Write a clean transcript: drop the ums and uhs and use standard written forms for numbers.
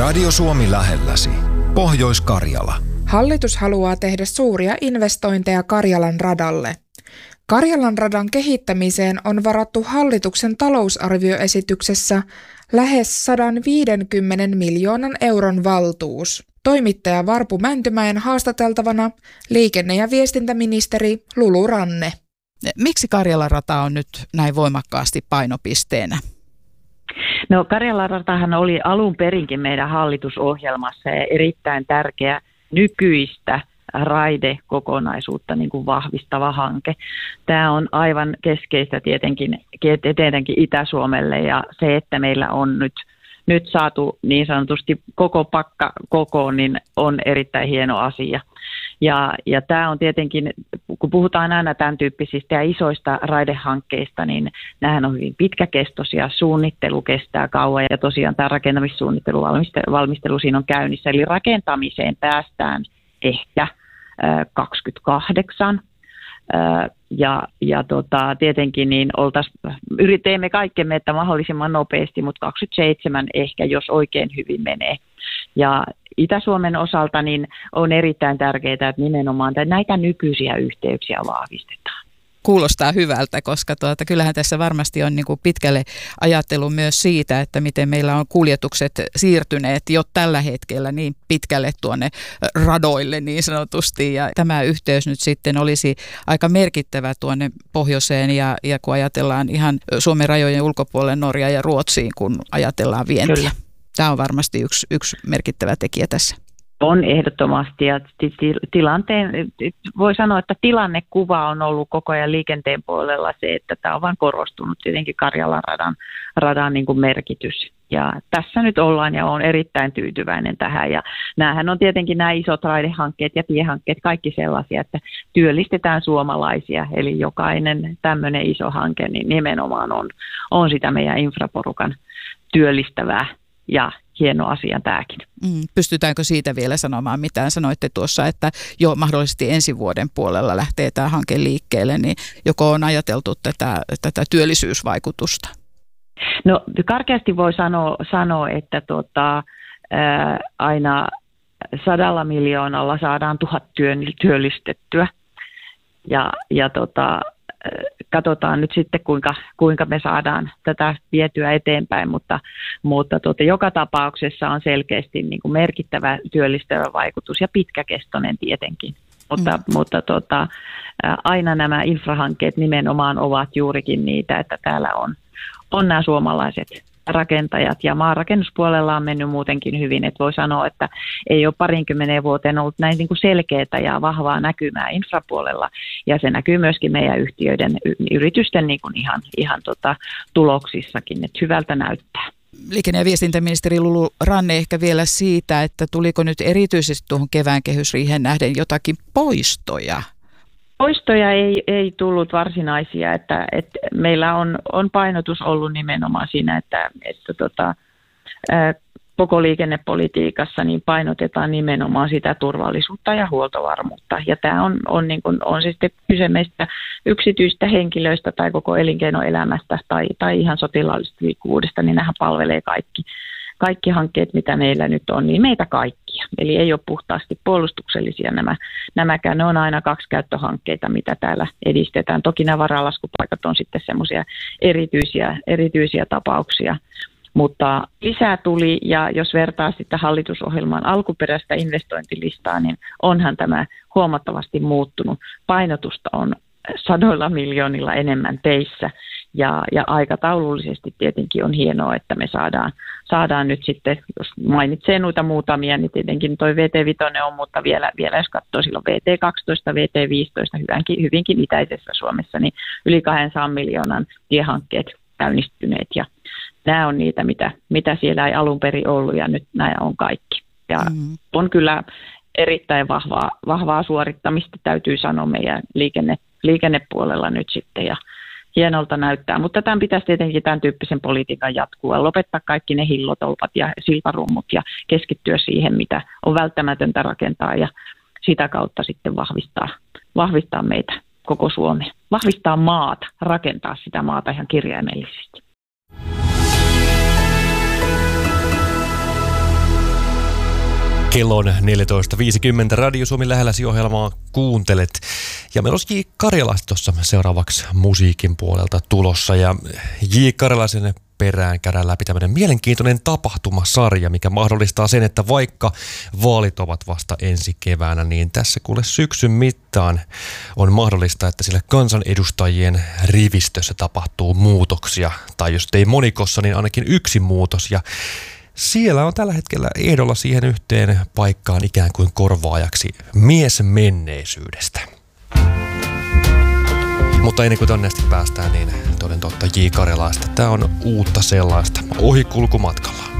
Radio Suomi lähelläsi. Pohjois-Karjala. Hallitus haluaa tehdä suuria investointeja Karjalan radalle. Karjalan radan kehittämiseen on varattu hallituksen talousarvioesityksessä lähes 150 miljoonan euron valtuus. Toimittaja Varpu Mäntymäen haastateltavana liikenne- ja viestintäministeri Lulu Ranne. Miksi Karjalan rata on nyt näin voimakkaasti painopisteenä? No, Karjalan ratahan oli alun perinkin meidän hallitusohjelmassa ja erittäin tärkeä nykyistä raidekokonaisuutta niin kuin vahvistava hanke. Tämä on aivan keskeistä tietenkin Itä-Suomelle, ja se, että meillä on nyt saatu niin sanotusti koko pakka kokoon, niin on erittäin hieno asia. Ja tämä on tietenkin, kun puhutaan aina tämän tyyppisistä ja isoista raidehankkeista, niin nämähän on hyvin pitkäkestoisia, suunnittelu kestää kauan, ja tosiaan tämä rakentamissuunnittelu, valmistelu siinä on käynnissä, eli rakentamiseen päästään ehkä 28. Tietenkin niin teemme kaikkemme, että mahdollisimman nopeasti, mutta 27 ehkä, jos oikein hyvin menee. Ja Itä-Suomen osalta niin on erittäin tärkeää, että nimenomaan näitä nykyisiä yhteyksiä vahvistetaan. Kuulostaa hyvältä, koska kyllähän tässä varmasti on niin kuin pitkälle ajattelu myös siitä, että miten meillä on kuljetukset siirtyneet jo tällä hetkellä niin pitkälle tuonne radoille niin sanotusti. Ja tämä yhteys nyt sitten olisi aika merkittävä tuonne pohjoiseen ja kun ajatellaan ihan Suomen rajojen ulkopuolelle Norjaan ja Ruotsiin, kun ajatellaan vientiä. Kyllä. Tämä on varmasti yksi merkittävä tekijä tässä. On ehdottomasti, ja voi sanoa, että tilannekuva on ollut koko ajan liikenteen puolella se, että tämä on vain korostunut tietenkin Karjalan radan niin kuin merkitys. Ja tässä nyt ollaan ja olen erittäin tyytyväinen tähän. Ja näähän on tietenkin nämä isot raidehankkeet ja tiehankkeet kaikki sellaisia, että työllistetään suomalaisia. Eli jokainen tämmöinen iso hanke niin nimenomaan on sitä meidän infraporukan työllistävää. Ja hieno asia tämäkin. Pystytäänkö siitä vielä sanomaan mitään? Sanoitte tuossa, että jo mahdollisesti ensi vuoden puolella lähtee tämä hanke liikkeelle, niin joko on ajateltu tätä työllisyysvaikutusta? No, karkeasti voi sanoa että aina 100 miljoonalla saadaan 1000 työllistettyä. Katsotaan nyt sitten, kuinka me saadaan tätä vietyä eteenpäin, mutta joka tapauksessa on selkeästi niin kuin merkittävä työllistävä vaikutus ja pitkäkestoinen tietenkin. Mutta aina nämä infrahankkeet nimenomaan ovat juurikin niitä, että täällä on nämä suomalaiset rakentajat, ja maanrakennuspuolella on mennyt muutenkin hyvin, että voi sanoa, että ei ole 20 vuoteen ollut näin niin kuin selkeää ja vahvaa näkymää infrapuolella, ja se näkyy myöskin meidän yritysten niin kuin ihan tuloksissakin, että hyvältä näyttää. Liikenne- ja viestintäministeri Lulu Ranne, ehkä vielä siitä, että tuliko nyt erityisesti tuohon kevään kehysriihen nähden jotakin poistoja? Poistoja ei tullut varsinaisia, että meillä on painotus ollut nimenomaan siinä, että koko liikennepolitiikassa niin painotetaan nimenomaan sitä turvallisuutta ja huoltovarmuutta. Ja tämä on se sitten kyse meistä yksityistä henkilöistä tai koko elinkeinoelämästä tai ihan sotilaallisesta liikkuvuudesta, niin nämähän palvelee kaikki hankkeet, mitä meillä nyt on, niin meitä kaikkia. Eli ei ole puhtaasti puolustuksellisia nämäkään. Ne on aina kaksikäyttöhankkeita, mitä täällä edistetään. Toki nämä varalaskupaikat on sitten semmoisia erityisiä tapauksia. Mutta lisää tuli, ja jos vertaa sitten hallitusohjelman alkuperäistä investointilistaa, niin onhan tämä huomattavasti muuttunut. Painotusta on 100 miljoonilla enemmän teissä. Ja aikataulullisesti tietenkin on hienoa, että me saadaan nyt sitten, jos mainitsee noita muutamia, niin tietenkin toi VT5 on, mutta vielä jos katsoo silloin VT12, VT15 hyvinkin itäisessä Suomessa, niin yli 200 miljoonan tiehankkeet käynnistyneet. Ja nämä on niitä, mitä siellä ei alun perin ollut, ja nyt nämä on kaikki. Ja on kyllä erittäin vahvaa suorittamista, täytyy sanoa meidän liikennepuolella nyt sitten, ja hienolta näyttää, mutta tämän pitäisi tietenkin tämän tyyppisen politiikan jatkua, lopettaa kaikki ne hillotolpat ja siltarummut ja keskittyä siihen, mitä on välttämätöntä rakentaa, ja sitä kautta sitten vahvistaa meitä koko Suomea, vahvistaa maata, rakentaa sitä maata ihan kirjaimellisesti. Kello on 14.50. Radio Suomi lähelläsi ohjelmaa kuuntelet. Ja meillä olisi J. Karjalaista tuossa seuraavaksi musiikin puolelta tulossa. Ja J. Karjalaisen perään käydään läpi tämmöinen mielenkiintoinen tapahtumasarja, mikä mahdollistaa sen, että vaikka vaalit ovat vasta ensi keväänä, niin tässä kuule syksyn mittaan on mahdollista, että sillä kansanedustajien rivistössä tapahtuu muutoksia. Tai jos ei monikossa, niin ainakin yksi muutos. Ja siellä on tällä hetkellä ehdolla siihen yhteen paikkaan ikään kuin korvaajaksi mies menneisyydestä. Mutta ennen kuin tonne päästään, niin toden totta J. Karjalaista. Tää on uutta sellaista ohikulkumatkalla.